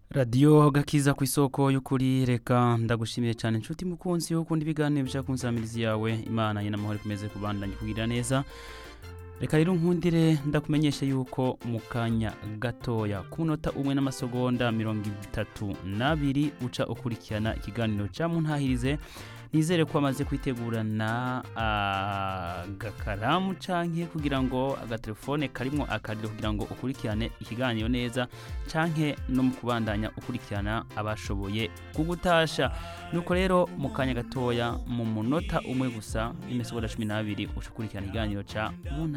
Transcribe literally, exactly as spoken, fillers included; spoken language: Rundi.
Radio gakiza ku isoko y'ukuri reka ndagushimiye cyane inshuti mukunzi yo kundi biganiro bya kunsamirizi yawe Imana yina mahoro kumeze kubandanya kugira neza. Reka rero nkundire ndakumenyesha yuko mukanya gatoya kunota umwe n'amasegonda mirongo itatu n'abiri uca ukurikirana ikiganiro cya muntahirize. Nizere ko amaze kwitegurana agakaramu canke kugira ngo agatelefone karimo akariro kugira ngo ukurikirane ikiganiro neza canke no mu kubandanya ukurikirana abashoboye kugutasha. Nuko rero mu kanya gatoya mu munota umwe gusa imesegonda cumi n'abiri uca ukurikirana ikiganiro ca